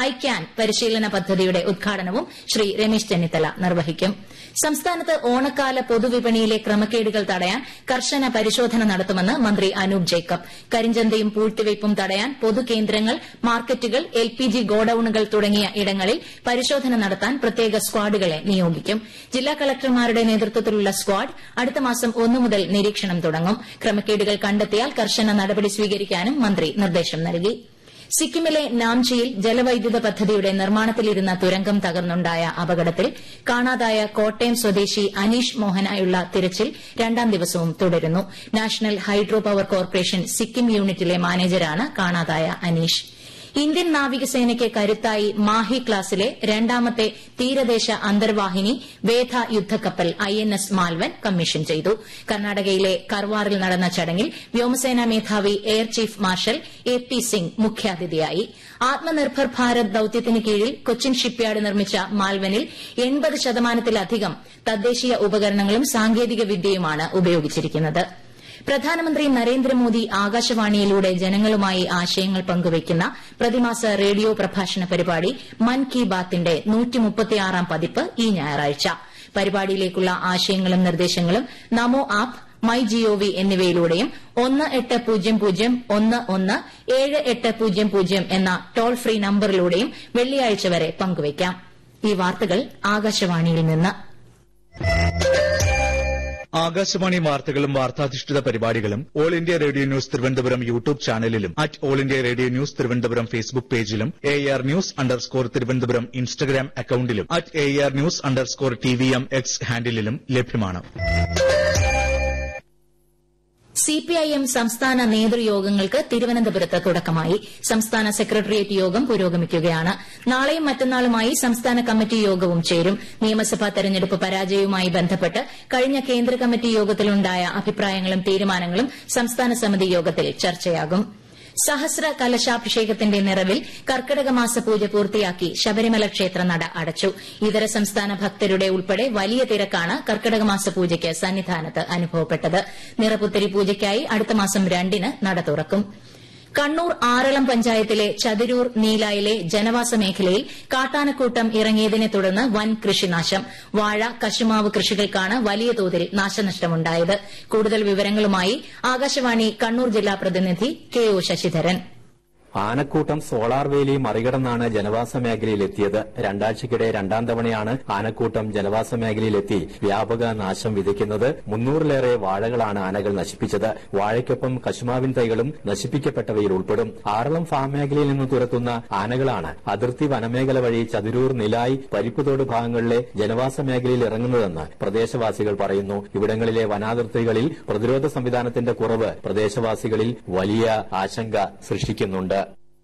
ഐക്യാൻ പരിശീലന പദ്ധതിയുടെ ഉദ്ഘാടനവും ശ്രീ രമേശ് ചെന്നിത്തല നിർവഹിക്കും. സംസ്ഥാനത്ത് ഓണക്കാല പൊതുവിപണിയിലെ ക്രമക്കേടുകൾ തടയാൻ കർശന പരിശോധന നടത്തുമെന്ന് മന്ത്രി അനൂപ് ജേക്കബ്. കരിഞ്ചന്തയും പൂഴ്ത്തിവയ്പും തടയാൻ പൊതുകേന്ദ്രങ്ങൾ, മാർക്കറ്റുകൾ, LPG ഗോഡൌണുകൾ തുടങ്ങിയ ഇടങ്ങളിൽ പരിശോധന നടത്താൻ പ്രത്യേക സ്ക്വാഡുകളെ നിയോഗിക്കും. ജില്ലാ കളക്ടർമാരുടെ നേതൃത്വത്തിലുള്ള സ്ക്വാഡ് അടുത്ത മാസം 1 മുതൽ നിരീക്ഷണം തുടങ്ങും. ക്രമക്കേടുകൾ കണ്ടെത്തിയാൽ കർശന നടപടി സ്വീകരിക്കാനും മന്ത്രി നിർദ്ദേശം നൽകി. സിക്കിമിലെ നാംചിയിൽ ജലവൈദ്യുത പദ്ധതിയുടെ നിർമ്മാണത്തിലിരുന്ന തുരങ്കം തകർന്നുണ്ടായ അപകടത്തിൽ കാണാതായ കോട്ടയം സ്വദേശി അനീഷ് മോഹനായുള്ള തിരച്ചിൽ 2ാം ദിവസവും തുടരുന്നു. National hydro power corporation Sikkim യൂണിറ്റിലെ മാനേജരാണ് കാണാതായ അനീഷ്. ഇന്ത്യൻ നാവികസേനയ്ക്ക് കരുത്തായി മാഹി ക്ലാസിലെ 2ാമത്തെ തീരദേശ അന്തർവാഹിനി വേധ യുദ്ധക്കപ്പൽ INS മാൽവൻ കമ്മീഷൻ ചെയ്തു. കർണാടകയിലെ കർവാറിൽ നടന്ന ചടങ്ങിൽ വ്യോമസേനാ മേധാവി air chief marshal AP Singh മുഖ്യാതിഥിയായി. ആത്മനിർഭർ ഭാരത് ദൌത്യത്തിന് കീഴിൽ കൊച്ചിൻ ഷിപ്പ്യാർഡ് നിർമ്മിച്ച മാൽവനിൽ 80% തദ്ദേശീയ ഉപകരണങ്ങളും സാങ്കേതിക വിദ്യയുമാണ് ഉപയോഗിച്ചിരിക്കുന്നത്. പ്രധാനമന്ത്രി നരേന്ദ്രമോദി ആകാശവാണിയിലൂടെ ജനങ്ങളുമായി ആശയങ്ങൾ പങ്കുവയ്ക്കുന്ന പ്രതിമാസ റേഡിയോ പ്രഭാഷണ പരിപാടി മൻ കി ബാത്തിന്റെ 136ാം പതിപ്പ് ഈ ഞായറാഴ്ച. പരിപാടിയിലേക്കുള്ള ആശയങ്ങളും നിർദ്ദേശങ്ങളും നമോ ആപ്പ്, MyGov എന്നിവയിലൂടെയും 1800117800 എന്ന ടോൾ ഫ്രീ നമ്പറിലൂടെയും വെള്ളിയാഴ്ച വരെ പങ്കുവയ്ക്കാം. ഈ വാർത്തകൾ ആകാശവാണിയിൽ നിന്ന്. ആകാശവാണി വാർത്തകളും വാർത്താധിഷ്ഠിത പരിപാടികളും all India radio news Thiruvananthapuram YouTube ചാനലിലും all India radio news Thiruvananthapuram Facebook പേജിലും AR ന്യൂസ് _തിരുവനന്തപുരം ഇൻസ്റ്റഗ്രാം അക്കൌണ്ടിലും AR ന്യൂസ് _TVM X ഹാൻഡിലും ലഭ്യമാണ്. CPIM സംസ്ഥാന നേതൃയോഗങ്ങൾക്ക് തിരുവനന്തപുരത്ത് തുടക്കമായി. സംസ്ഥാന സെക്രട്ടേറിയറ്റ് യോഗം പുരോഗമിക്കുകയാണ്. നാളെയും മറ്റന്നാളുമായി സംസ്ഥാന കമ്മിറ്റി യോഗവും ചേരും. നിയമസഭാ തെരഞ്ഞെടുപ്പ് പരാജയവുമായി ബന്ധപ്പെട്ട് കഴിഞ്ഞ കേന്ദ്ര കമ്മിറ്റി യോഗത്തിലുണ്ടായ അഭിപ്രായങ്ങളും തീരുമാനങ്ങളും സംസ്ഥാന സമിതി യോഗത്തിൽ ചർച്ചയാകും. സഹസ്ര കലശാഭിഷേകത്തിന്റെ നിറവിൽ കർക്കിടക മാസ പൂജ പൂർത്തിയാക്കി ശബരിമല ക്ഷേത്ര നട അടച്ചു. ഇതര സംസ്ഥാന ഭക്തരുടെ ഉൾപ്പെടെ വലിയ തിരക്കാണ് കർക്കിടക മാസ പൂജയ്ക്ക് സന്നിധാനത്ത് അനുഭവപ്പെട്ടത്. നിറപുത്തരി പൂജയ്ക്കായി അടുത്ത മാസം 2-ന് നട തുറക്കും. കണ്ണൂർ ആറളം പഞ്ചായത്തിലെ ചതിരൂർ നീലായിലെ ജനവാസ മേഖലയിൽ കാട്ടാനക്കൂട്ടം ഇറങ്ങിയതിനെ തുടർന്ന് വൻ കൃഷിനാശം. വാഴ, കശുമാവ് കൃഷികൾക്കാണ് വലിയ തോതിൽ നാശനഷ്ടമുണ്ടായത്. കൂടുതൽ വിവരങ്ങളുമായി ആകാശവാണി കണ്ണൂർ ജില്ലാ പ്രതിനിധി KO ശശിധരൻ. ആനക്കൂട്ടം സോളാർ വേലി മറികടന്നാണ് ജനവാസ മേഖലയിലെത്തിയത്. 2 ആഴ്ചയ്ക്കിടെ 2ാം തവണയാണ് ആനക്കൂട്ടം ജനവാസ മേഖലയിലെത്തി വ്യാപക നാശം വിതയ്ക്കുന്നത്. 300-ലേറെ വാഴകളാണ് ആനകൾ നശിപ്പിച്ചത്. വാഴയ്ക്കൊപ്പം കശുമാവിൻ തൈകളും നശിപ്പിക്കപ്പെട്ടവയിൽ ഉൾപ്പെടും. ആറളം ഫാം മേഖലയിൽ നിന്ന് തുരത്തുന്ന ആനകളാണ് അതിർത്തി വനമേഖല വഴി ചതിരൂർ, നിലായി, പരിപ്പുതോട് ഭാഗങ്ങളിലെ ജനവാസ മേഖലയിൽ ഇറങ്ങുന്നതെന്ന് പ്രദേശവാസികൾ പറയുന്നു. ഇവിടങ്ങളിലെ വനാതിർത്തികളിൽ പ്രതിരോധ സംവിധാനത്തിന്റെ കുറവ് പ്രദേശവാസികളിൽ വലിയ ആശങ്ക സൃഷ്ടിക്കുന്നുണ്ട്.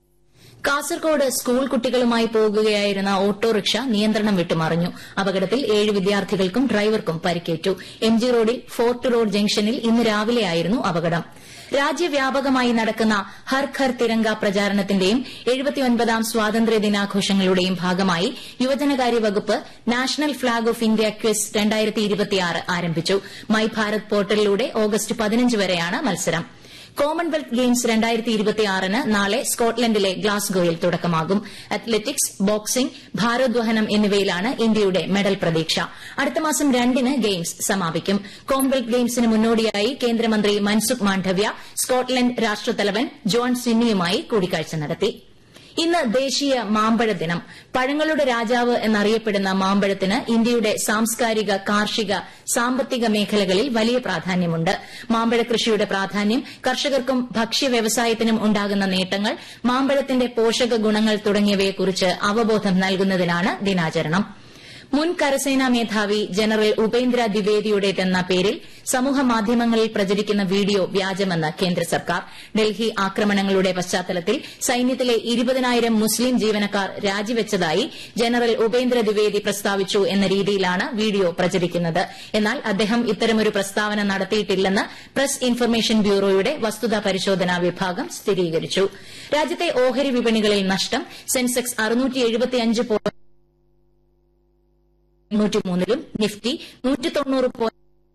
കാസർകോട് സ്കൂൾ കുട്ടികളുമായി പോകുകയായിരുന്ന ഓട്ടോറിക്ഷ നിയന്ത്രണം വിട്ടുമറിഞ്ഞു. അപകടത്തിൽ 7 വിദ്യാർത്ഥികൾക്കും ഡ്രൈവർക്കും പരിക്കേറ്റു. MG റോഡിൽ ഫോർട്ട് റോഡ് ജംഗ്ഷനിൽ ഇന്ന് രാവിലെയായിരുന്നു അപകടം. രാജ്യവ്യാപകമായി നടക്കുന്ന ഹർ ഘർ തിരങ്ക പ്രചാരണത്തിന്റെയും 79ാം സ്വാതന്ത്ര്യ ദിനാഘോഷങ്ങളുടെയും ഭാഗമായി യുവജനകാര്യ വകുപ്പ് national flag off India quiz 2026 ആരംഭിച്ചു. മൈ ഭാരത് പോർട്ടലിലൂടെ ഓഗസ്റ്റ് 15 വരെയാണ് മത്സരം. കോമൺവെൽത്ത് ഗെയിംസ് 2026-ന് നാളെ സ്കോട്ട്ലൻഡിലെ ഗ്ലാസ്ഗോയിൽ തുടക്കമാകും. അത്ലറ്റിക്സ്, ബോക്സിംഗ്, ഭാരോദ്വഹനം എന്നിവയിലാണ് ഇന്ത്യയുടെ മെഡൽ പ്രതീക്ഷ. അടുത്ത മാസം 2-ന് ഗെയിംസ് സമാപിക്കും. കോമൺവെൽത്ത് ഗെയിംസിന് മുന്നോടിയായി കേന്ദ്രമന്ത്രി മൻസുഖ് മാണ്ഡവ്യ സ്കോട്ട്ലൻഡ് രാഷ്ട്രത്തലവൻ ജോൺ സ്വിന്നിയുമായി കൂടിക്കാഴ്ച നടത്തി. ഇന്ന് ദേശീയ മാമ്പഴ ദിനം. പഴങ്ങളുടെ രാജാവ് എന്നറിയപ്പെടുന്ന മാമ്പഴത്തിന് ഇന്ത്യയുടെ സാംസ്കാരിക, കാർഷിക, സാമ്പത്തിക മേഖലകളിൽ വലിയ പ്രാധാന്യമുണ്ട്. മാമ്പഴ കൃഷിയുടെ പ്രാധാന്യം, കർഷകർക്കും ഭക്ഷ്യ വ്യവസായത്തിനും ഉണ്ടാകുന്ന നേട്ടങ്ങൾ, മാമ്പഴത്തിന്റെ പോഷക ഗുണങ്ങൾ തുടങ്ങിയവയെക്കുറിച്ച് അവബോധം നൽകുന്നതിനാണ് ദിനാചരണം. മുൻ കരസേനാ മേധാവി ജനറൽ ഉപേന്ദ്ര ദ്വിവേദിയുടേതെന്ന പേരിൽ സമൂഹമാധ്യമങ്ങളിൽ പ്രചരിക്കുന്ന വീഡിയോ വ്യാജമെന്ന് കേന്ദ്ര സർക്കാർ. ഡൽഹി ആക്രമണങ്ങളുടെ പശ്ചാത്തലത്തിൽ സൈന്യത്തിലെ 20,000 മുസ്ലിം ജീവനക്കാർ രാജിവെച്ചതായി ജനറൽ ഉപേന്ദ്ര ദ്വിവേദി പ്രസ്താവിച്ചു എന്ന രീതിയിലാണ് വീഡിയോ പ്രചരിക്കുന്നത്. എന്നാൽ അദ്ദേഹം ഇത്തരമൊരു പ്രസ്താവന നടത്തിയിട്ടില്ലെന്ന് പ്രസ് ഇൻഫർമേഷൻ ബ്യൂറോയുടെ വസ്തുതാ പരിശോധനാ വിഭാഗം സ്ഥിരീകരിച്ചു. രാജ്യത്തെ ഓഹരി വിപണികളിൽ നഷ്ടം. സെൻസെക്സ് 675 ലും നിഫ്റ്റി 190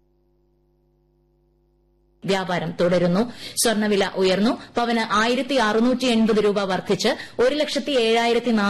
വ്യാപാരം തുടരുന്നു. സ്വർണ്ണവില ഉയർന്നു. പവന് 1,680 രൂപ വർദ്ധിച്ച് 1,07,400